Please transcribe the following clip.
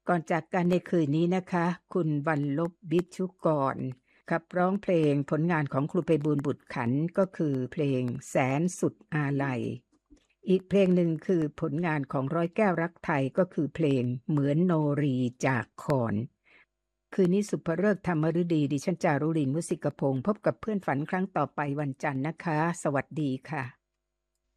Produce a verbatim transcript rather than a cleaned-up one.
ก่อนจากกันในคืนนี้นะคะ คุณวรรลบวิชุกรขับร้องเพลงผลงานของครูไพบูลย์บุตรขันธ์ก็คือเพลงแสนสุดอาลัยอีกเพลงหนึ่งคือผลงานของร้อยแก้วรักไทยก็คือเพลงเหมือนโนรีจากขอนคืนนี้สุภฤกษ์ธรรมฤดีดิฉันจารุลินมุสิกพงศ์พบกับเพื่อนฝันครั้งต่อไปวันจันทร์นะคะสวัสดีค่ะ